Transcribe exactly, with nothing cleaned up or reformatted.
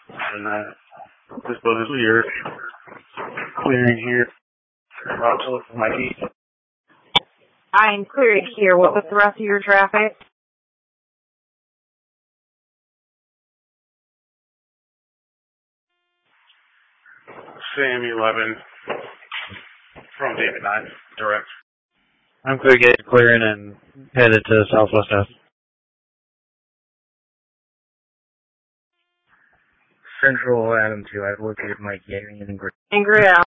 And uh, this boat is clear. Clearing here. About to look for my heat. I am cleared here. What was the rest of your traffic? Sam eleven from David nine, direct. I'm clear gate clearing and headed to Southwest F. Central Adam two, I've located Mike Yating in Green. And Grill.